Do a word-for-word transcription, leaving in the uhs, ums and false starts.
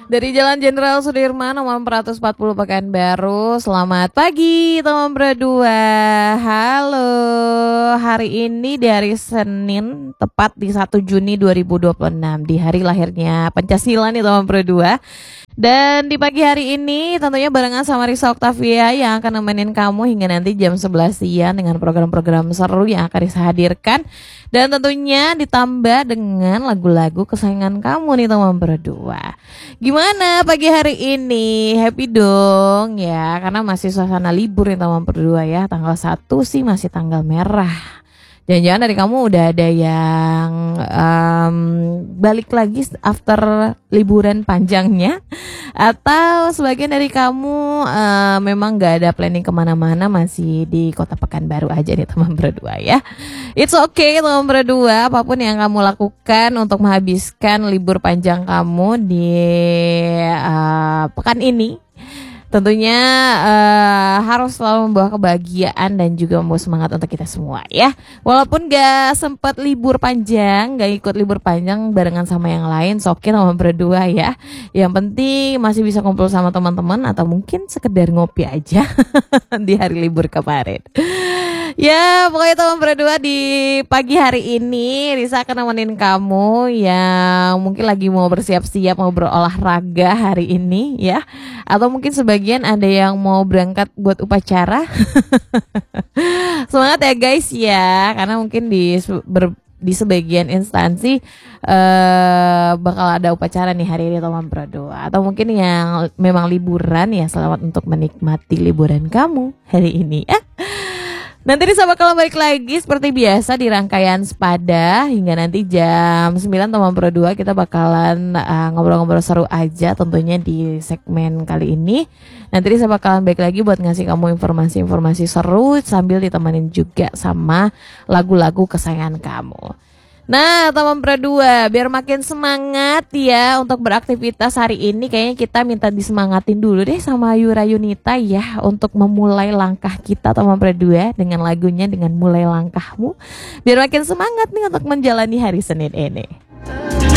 Dari Jalan Jenderal Sudirman nomor empat ratus empat puluh Pekanbaru. Selamat pagi teman berdua. Halo. Hari ini di hari Senin, tepat di satu Juni dua ribu dua puluh enam, di hari lahirnya Pancasila nih teman berdua. Dan di pagi hari ini tentunya barengan sama Risa Oktavia yang akan nemenin kamu hingga nanti jam sebelas siang dengan program-program seru yang akan Risa hadirkan. Dan tentunya ditambah dengan lagu-lagu kesayangan kamu nih teman berdua. Gimana pagi hari ini? Happy dong ya, karena masih suasana libur nih teman berdua ya. Tanggal satu sih masih tanggal merah. Jangan-jangan dari kamu udah ada yang um, balik lagi after liburan panjangnya, atau sebagian dari kamu uh, memang gak ada planning kemana-mana, masih di kota Pekanbaru aja nih teman berdua ya. It's okay teman berdua, apapun yang kamu lakukan untuk menghabiskan libur panjang kamu di uh, pekan ini, tentunya uh, harus selalu membawa kebahagiaan dan juga membawa semangat untuk kita semua ya. Walaupun gak sempat libur panjang, gak ikut libur panjang barengan sama yang lain, so oke teman berdua ya. Yang penting masih bisa kumpul sama teman-teman atau mungkin sekedar ngopi aja di hari libur kemarin. Ya pokoknya teman berdua, di pagi hari ini Risa akan nemenin kamu yang mungkin lagi mau bersiap-siap mau berolahraga hari ini ya. Atau mungkin sebagian ada yang mau berangkat buat upacara. Semangat ya guys ya, karena mungkin di ber, di sebagian instansi uh, bakal ada upacara nih hari ini teman berdua. Atau mungkin yang memang liburan ya, selamat untuk menikmati liburan kamu hari ini ya. Nanti Risa bakal balik lagi seperti biasa di rangkaian Sepada hingga nanti jam sembilan teman berdua. Kita bakalan uh, ngobrol-ngobrol seru aja tentunya di segmen kali ini. Nanti Risa bakalan balik lagi buat ngasih kamu informasi-informasi seru sambil ditemenin juga sama lagu-lagu kesayangan kamu. Nah teman berdua, biar makin semangat ya untuk beraktivitas hari ini, kayaknya kita minta disemangatin dulu deh sama Yura Yunita ya, untuk memulai langkah kita teman berdua dengan lagunya Dengan Mulai Langkahmu. Biar makin semangat nih untuk menjalani hari Senin ini.